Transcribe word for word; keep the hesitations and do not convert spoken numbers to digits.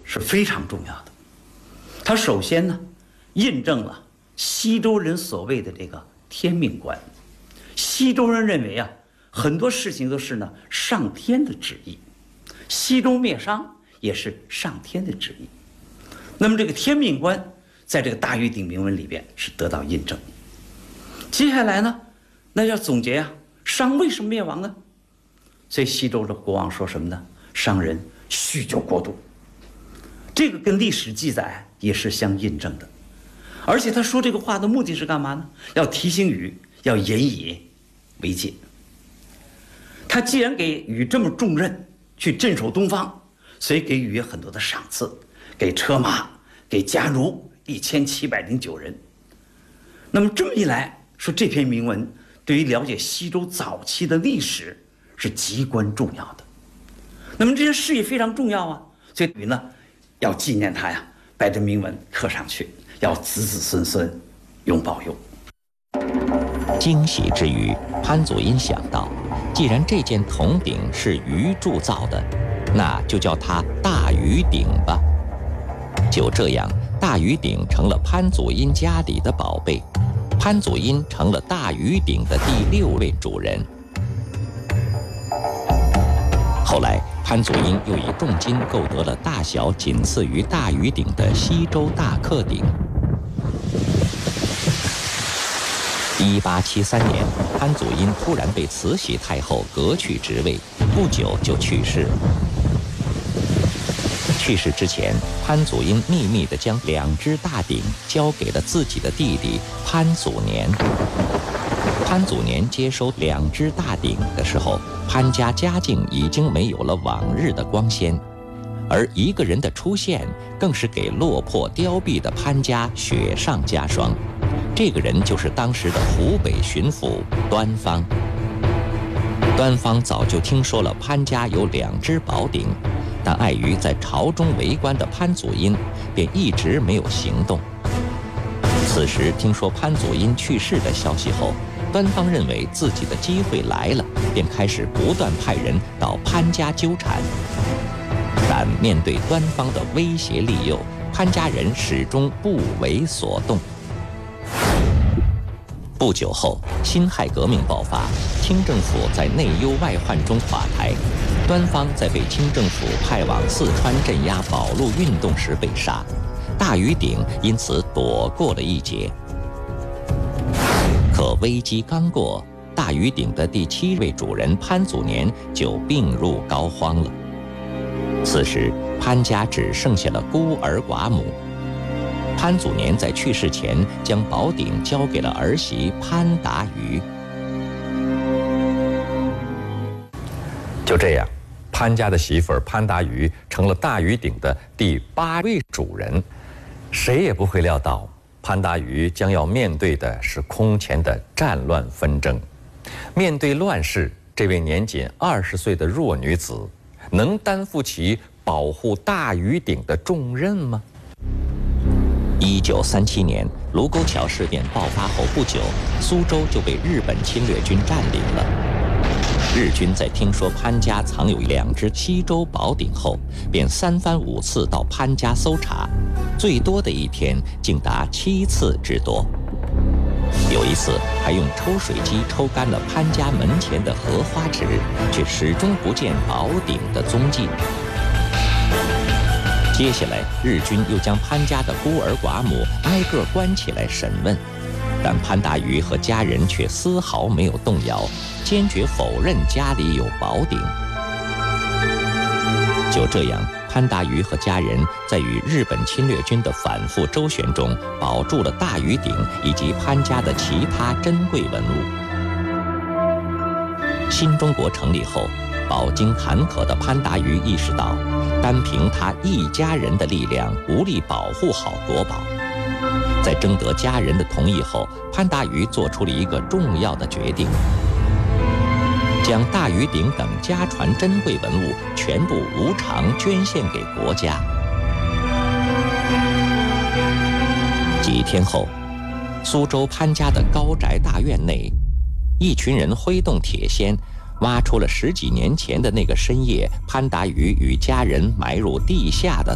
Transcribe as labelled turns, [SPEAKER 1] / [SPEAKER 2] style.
[SPEAKER 1] 是非常重要的。它首先呢，印证了西周人所谓的这个天命观。西周人认为啊，很多事情都是呢上天的旨意，西周灭商也是上天的旨意。那么这个天命观在这个大禹鼎铭文里边是得到印证。接下来呢，那要总结啊，商为什么灭亡呢？所以西周的国王说什么呢？商人酗酒过度，这个跟历史记载也是相印证的。而且他说这个话的目的是干嘛呢？要提醒禹要严以为戒。他既然给禹这么重任去镇守东方，所以给禹很多的赏赐，给车马，给家奴一千七百零九人。那么这么一来说，这篇铭文对于了解西周早期的历史是极关重要的。那么这些事也非常重要啊，所以禹呢要纪念他呀，把这铭文刻上去，要子子孙孙永保佑。
[SPEAKER 2] 惊喜之余，潘祖荫想到，既然这件铜鼎是禹铸造的，那就叫它大禹鼎吧。就这样，大禹鼎成了潘祖荫家里的宝贝，潘祖荫成了大禹鼎的第六位主人。后来，潘祖荫又以重金购得了大小仅次于大禹鼎的西周大克鼎。一八七三年，潘祖荫突然被慈禧太后革去职位，不久就去世了。去世之前，潘祖荫秘密地将两只大鼎交给了自己的弟弟潘祖年。潘祖年接收两只大鼎的时候，潘家家境已经没有了往日的光鲜，而一个人的出现，更是给落魄凋敝的潘家雪上加霜。这个人就是当时的湖北巡抚端方。端方早就听说了潘家有两只宝鼎，但碍于在朝中为官的潘祖荫，便一直没有行动。此时听说潘祖荫去世的消息后，端方认为自己的机会来了，便开始不断派人到潘家纠缠。但面对端方的威胁利诱，潘家人始终不为所动。不久后，辛亥革命爆发，清政府在内忧外患中垮台，端方在被清政府派往四川镇压保路运动时被杀，大禹鼎因此躲过了一劫。可危机刚过，大禹鼎的第七位主人潘祖年就病入膏肓了。此时，潘家只剩下了孤儿寡母。潘祖年在去世前将宝鼎交给了儿媳潘达于。
[SPEAKER 3] 就这样，潘家的媳妇儿潘达于成了大禹鼎的第八位主人。谁也不会料到，潘达于将要面对的是空前的战乱纷争。面对乱世，这位年仅二十岁的弱女子，能担负起保护大禹鼎的重任吗？
[SPEAKER 2] 一九三七年，卢沟桥事变爆发后不久，苏州就被日本侵略军占领了。日军在听说潘家藏有两只西周宝鼎后，便三番五次到潘家搜查，最多的一天竟达七次之多。有一次还用抽水机抽干了潘家门前的荷花池，却始终不见宝鼎的踪迹。接下来，日军又将潘家的孤儿寡母挨个关起来审问，但潘达于和家人却丝毫没有动摇，坚决否认家里有宝鼎。就这样，潘达于和家人在与日本侵略军的反复周旋中，保住了大禹鼎以及潘家的其他珍贵文物。新中国成立后，饱经坎坷的潘达于意识到，单凭他一家人的力量无力保护好国宝。在征得家人的同意后，潘达于做出了一个重要的决定，将大禹鼎等家传珍贵文物全部无偿捐献给国家。几天后，苏州潘家的高宅大院内，一群人挥动铁锨，挖出了十几年前的那个深夜，潘达于与家人埋入地下的